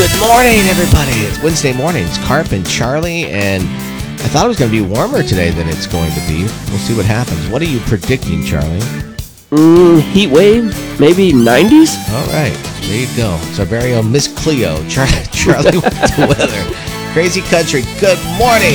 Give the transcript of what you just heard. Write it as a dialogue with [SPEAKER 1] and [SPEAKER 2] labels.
[SPEAKER 1] Good morning, everybody. It's Wednesday morning. It's Carp and Charlie, and I thought it was going to be warmer today than it's going to be. We'll see what happens. What are you predicting, Charlie?
[SPEAKER 2] Heat wave, maybe 90s?
[SPEAKER 1] All right, there you go. It's our very own Miss Cleo, Charlie with the weather. Crazy Country, good morning.